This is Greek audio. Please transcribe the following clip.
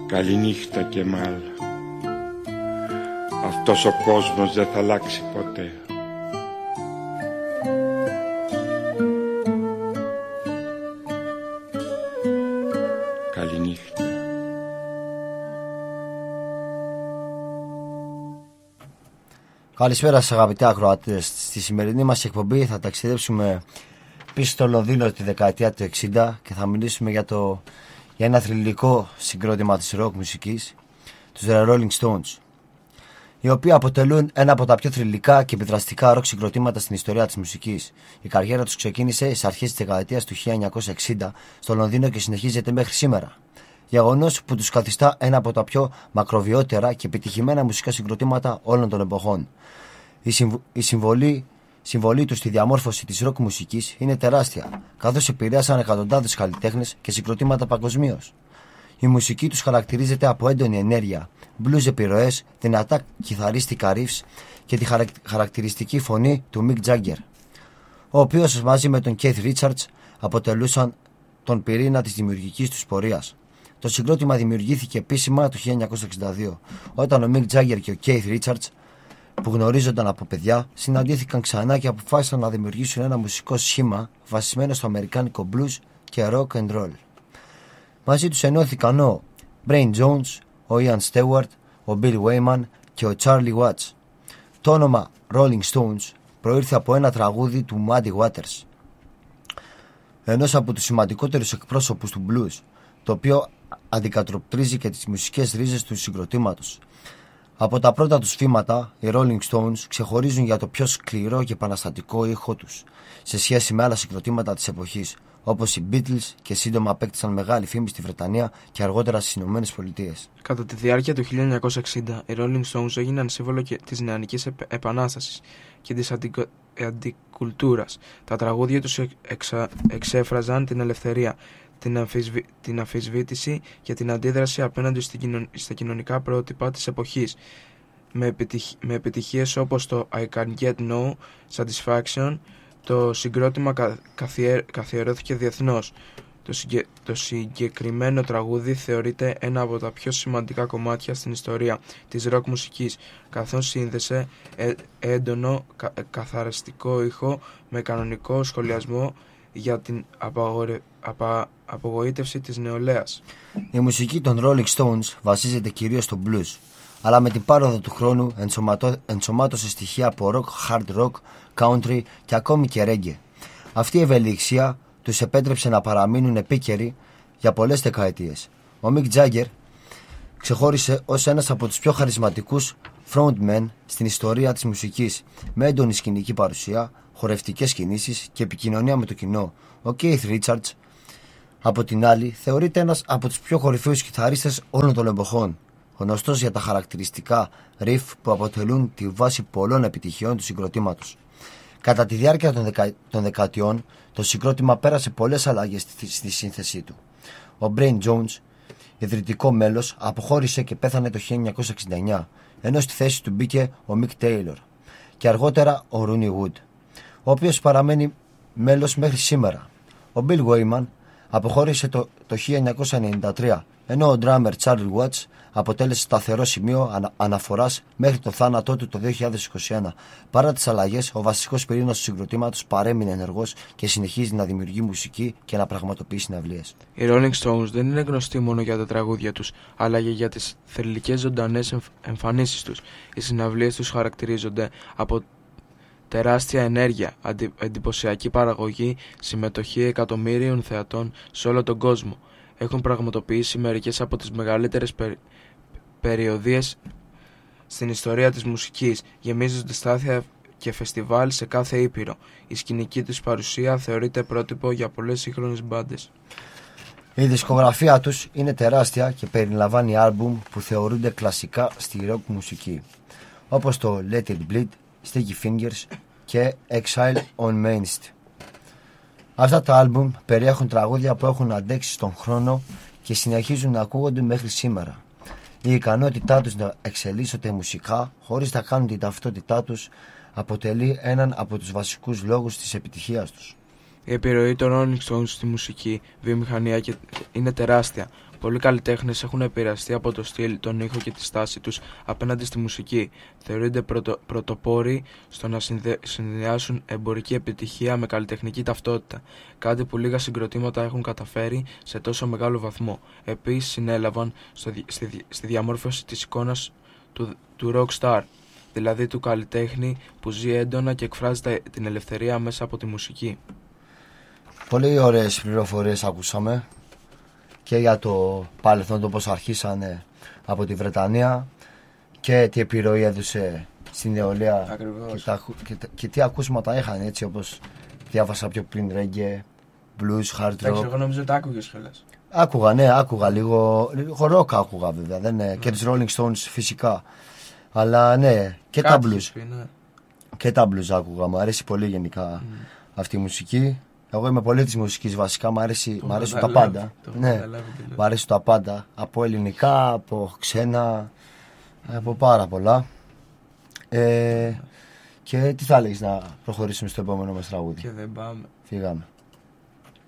Καληνύχτα Κεμάλ. Αυτός ο κόσμος δεν θα αλλάξει ποτέ. Καληνύχτα. Καλησπέρα σας αγαπητοί ακροατές. Στη σημερινή μας εκπομπή θα ταξιδέψουμε πίσω στο Λονδίνο τη δεκαετία του 60 και θα μιλήσουμε για ένα θρυλικό συγκρότημα της rock μουσικής, τους The Rolling Stones, οι οποίοι αποτελούν ένα από τα πιο θρυλικά και επιδραστικά rock συγκροτήματα στην ιστορία της μουσικής. Η καριέρα τους ξεκίνησε στις αρχές της δεκαετίας του 1960 στο Λονδίνο και συνεχίζεται μέχρι σήμερα. Γεγονός που τους καθιστά ένα από τα πιο μακροβιότερα και επιτυχημένα μουσικά συγκροτήματα όλων των εποχών. Η συμβολή τους στη διαμόρφωση της ροκ μουσικής είναι τεράστια, καθώς επηρέασαν εκατοντάδες καλλιτέχνες και συγκροτήματα παγκοσμίως. Η μουσική τους χαρακτηρίζεται από έντονη ενέργεια, blues επιρροές, δυνατά κιθαρίστικα riffs και τη χαρακτηριστική φωνή του Mick Jagger, ο οποίος μαζί με τον Keith Richards αποτελούσαν τον πυρήνα της δημιουργικής τους πορείας. Το συγκρότημα δημιουργήθηκε επίσημα το 1962, όταν ο Mick Jagger και ο Keith Richards, που γνωρίζονταν από παιδιά, συναντήθηκαν ξανά και αποφάσισαν να δημιουργήσουν ένα μουσικό σχήμα βασισμένο στο αμερικάνικο blues και rock and roll. Μαζί τους ενώθηκαν ο Brian Jones, ο Ian Stewart, ο Bill Wyman και ο Charlie Watts. Το όνομα Rolling Stones προήρθε από ένα τραγούδι του Muddy Waters, ενός από τους σημαντικότερους εκπρόσωπους του blues, το οποίο αντικατοπτρίζει και τις μουσικές ρίζες του συγκροτήματος. Από τα πρώτα τους βήματα, οι Rolling Stones ξεχωρίζουν για το πιο σκληρό και επαναστατικό ήχο τους σε σχέση με άλλα συγκροτήματα της εποχής, όπως οι Beatles, και σύντομα απέκτησαν μεγάλη φήμη στη Βρετανία και αργότερα στις Ηνωμένες Πολιτείες. Κατά τη διάρκεια του 1960, οι Rolling Stones έγιναν σύμβολο της νεανικής επανάστασης και της αντικουλτούρας. Τα τραγούδια τους εξέφραζαν την ελευθερία, την αμφισβήτηση και την αντίδραση απέναντι στα κοινωνικά πρότυπα της εποχής, με επιτυχίες όπως το I Can Get No Satisfaction. Το συγκρότημα καθιερώθηκε διεθνώς. Το συγκεκριμένο τραγούδι θεωρείται ένα από τα πιο σημαντικά κομμάτια στην ιστορία της ροκ μουσικής, καθώς σύνδεσε έντονο καθαριστικό ήχο με κανονικό σχολιασμό για την απογοήτευση της νεολαίας. Η μουσική των Rolling Stones βασίζεται κυρίως στο blues, αλλά με την πάροδο του χρόνου ενσωμάτωσε στοιχεία από rock, hard rock, country και ακόμη και reggae. Αυτή η ευελιξία τους επέτρεψε να παραμείνουν επίκαιροι για πολλές δεκαετίες. Ο Mick Jagger ξεχώρισε ως ένας από τους πιο χαρισματικούς frontmen στην ιστορία της μουσικής, με έντονη σκηνική παρουσία, χορευτικές κινήσεις και επικοινωνία με το κοινό. Ο Keith Richards, από την άλλη, θεωρείται ένας από τους πιο κορυφαίους κιθαρίστες όλων των εποχών, γνωστός για τα χαρακτηριστικά riff που αποτελούν τη βάση πολλών επιτυχιών του συγκροτήματος. Κατά τη διάρκεια των δεκαετιών, το συγκρότημα πέρασε πολλές αλλαγές στη σύνθεσή του. Ο Brian Jones, ιδρυτικό μέλος, αποχώρησε και πέθανε το 1969, ενώ στη θέση του μπήκε ο Mick Taylor και αργότερα ο Ronnie Wood, ο οποίος παραμένει μέλος μέχρι σήμερα. Ο Bill Wyman αποχώρησε το 1993, ενώ ο drummer Charlie Watts αποτέλεσε σταθερό σημείο αναφοράς μέχρι το θάνατό του το 2021. Παρά τις αλλαγές, ο βασικός πυρήνας του συγκροτήματος παρέμεινε ενεργός και συνεχίζει να δημιουργεί μουσική και να πραγματοποιεί συναυλίες. Οι Rolling Stones δεν είναι γνωστοί μόνο για τα τραγούδια τους, αλλά και για τις θρυλικές ζωντανές εμφανίσεις τους. Οι συναυλίες τους χαρακτηρίζονται από τεράστια ενέργεια, εντυπωσιακή παραγωγή, συμμετοχή εκατομμύριων θεατών σε όλο τον κόσμο. Έχουν πραγματοποιήσει μερικές από τις μεγαλύτερες περιοδίες στην ιστορία της μουσικής, γεμίζονται στάθια και φεστιβάλ σε κάθε ήπειρο. Η σκηνική τους παρουσία θεωρείται πρότυπο για πολλές σύγχρονες μπάντες. Η δισκογραφία τους είναι τεράστια και περιλαμβάνει άλμπουμ που θεωρούνται κλασικά στη rock μουσική, όπως το Let It Bleed, Sticky Fingers και Exile on Main Street. Αυτά τα άλμπουμ περιέχουν τραγούδια που έχουν αντέξει στον χρόνο και συνεχίζουν να ακούγονται μέχρι σήμερα. Η ικανότητά τους να εξελίσσονται μουσικά χωρίς να κάνουν την ταυτότητά τους αποτελεί έναν από τους βασικούς λόγους της επιτυχίας τους. Η επιρροή των Rolling Stones στη μουσική βιομηχανία είναι τεράστια, Πολλοί καλλιτέχνες έχουν επηρεαστεί από το στυλ, τον ήχο και τη στάση τους απέναντι στη μουσική. Θεωρούνται πρωτοπόροι στο να συνδυάσουν εμπορική επιτυχία με καλλιτεχνική ταυτότητα, κάτι που λίγα συγκροτήματα έχουν καταφέρει σε τόσο μεγάλο βαθμό. Επίσης συνέλαβαν στη διαμόρφωση της εικόνας του rock star, δηλαδή του καλλιτέχνη που ζει έντονα και εκφράζει την ελευθερία μέσα από τη μουσική. Πολύ ωραίες πληροφορίες ακούσαμε και για το παρελθόν, το πώς αρχίσανε από τη Βρετανία και τι επιρροή έδωσε στην νεολαία και τι ακούσματα είχαν, έτσι όπως διάβασα πιο πριν, reggae, blues, hard rock. Εγώ νομίζω ότι άκουγες κιόλας. Άκουγα λίγο rock άκουγα βέβαια, και τους Rolling Stones φυσικά, αλλά ναι, και τα blues. Και τα blues άκουγα, μου αρέσει πολύ γενικά αυτή η μουσική. Εγώ είμαι πολύ της μουσικής βασικά, μου αρέσουν τα πάντα. Ναι, μου αρέσουν τα πάντα, από ελληνικά, από ξένα, από πάρα πολλά. Και τι θα έλεγες να προχωρήσουμε στο επόμενο μας τραγούδι? Και δεν πάμε. Φύγαμε.